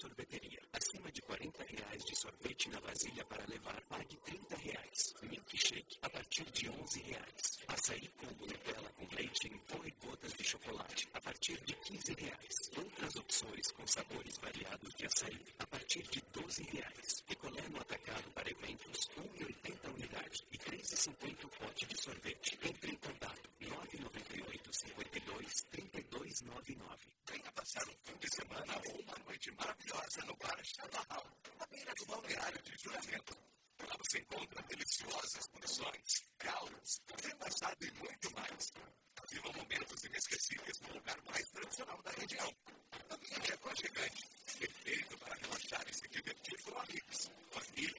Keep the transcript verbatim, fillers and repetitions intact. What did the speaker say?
Sorveteria. Acima de quarenta reais de sorvete na vasilha para levar, pague trinta reais. Milkshake a partir de onze reais. Açaí combo Nutella com leite em pó e gotas de chocolate a partir de quinze reais. Outras opções com sabores variados de açaí a partir de doze reais. Picolé no atacado para eventos um real e oitenta centavos unidade e três reais e cinquenta centavos o pote de sorvete. Entre em contato nove nove oito, cinco dois, três dois nove nove. Venha passar um fim de semana ou uma noite maravilhosa no Bar Chaparral, na beira do balneário de Juramento. Lá você encontra deliciosas porções, caldos, repassado e muito mais. Viva momentos inesquecíveis no lugar mais tradicional da região. Também é aconchegante, perfeito para relaxar e se divertir com amigos, família